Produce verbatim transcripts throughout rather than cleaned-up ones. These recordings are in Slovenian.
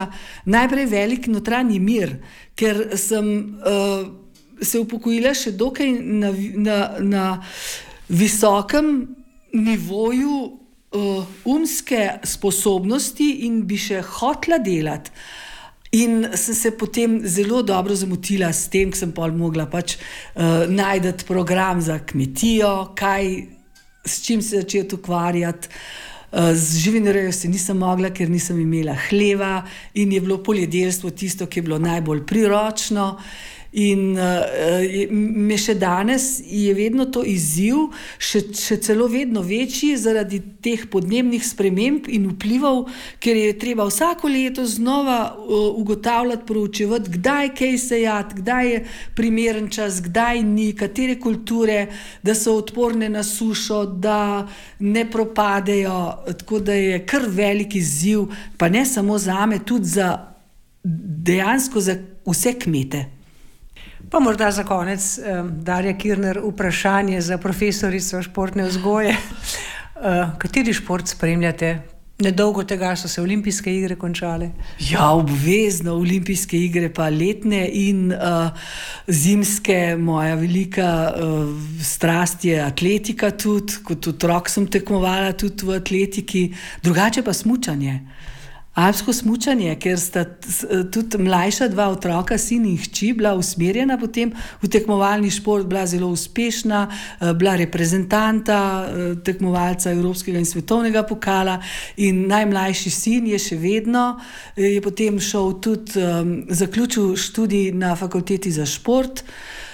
najprej velik notranji mir, ker sem uh, se upokojila še dokaj na, na, na visokem nivoju uh, umske sposobnosti in bi še hotla delati. In sem se potem zelo dobro zamotila s tem, ker sem pol mogla pač uh, najdeti program za kmetijo, kaj, s čim se začeti ukvarjati. Uh, z živinorejo se nisem mogla, ker nisem imela hleva in je bilo poljedelstvo tisto, ki je bilo najbolj priročno. In uh, me še danes je vedno to izziv, še, še celo vedno večji zaradi teh podnebnih sprememb in vplivov, ker je treba vsako leto znova uh, ugotavljati, proučevati, kdaj kaj sejati, kdaj je primeren čas, kdaj ni, katere kulture, da so odporne na sušo, da ne propadejo, tako da je kar velik izziv, pa ne samo zame, tudi za dejansko za vse kmete. Pa morda za konec, Darja Kirner, vprašanje za profesorico športne vzgoje. Kateri šport spremljate? Nedolgo tega so se olimpijske igre končale. Ja, obvezno olimpijske igre, pa letne in uh, zimske. Moja velika uh, strast je atletika tudi, kot otrok sem tekmovala tudi v atletiki, drugače pa smučanje. Alpsko smučanje, ker sta tudi mlajša dva otroka, sin in hči, bila usmerjena potem v tekmovalni šport, bila zelo uspešna, bila reprezentanta, tekmovalca evropskega in svetovnega pokala in najmlajši sin je še vedno, je potem šel tudi, um, zaključil študij na fakulteti za šport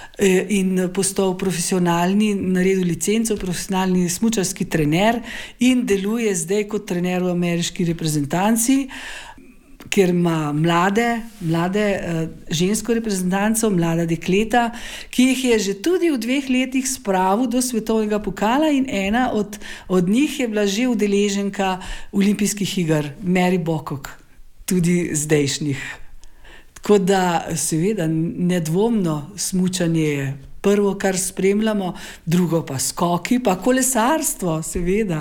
in postal profesionalni, naredil licenco, profesionalni smučarski trener in deluje zdaj kot trener v ameriški reprezentanci, kjer ima mlade, mlade uh, žensko reprezentanco, mlada dekleta, ki jih je že tudi v dveh letih spravil do svetovnega pokala in ena od, od njih je bila že udeleženka olimpijskih iger, Mary Bokok, tudi zdajšnjih. Tako da seveda nedvomno smučanje je prvo, kar spremljamo, drugo pa skoki, pa kolesarstvo, seveda.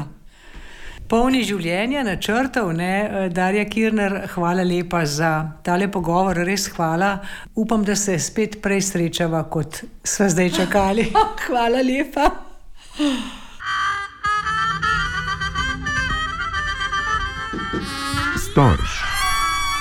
Polni življenja, načrtov, ne? Darja Kirner, hvala lepa za tale pogovor, res hvala. Upam, da se spet prej srečava, kot sva zdaj čakali. Hvala lepa. Storž.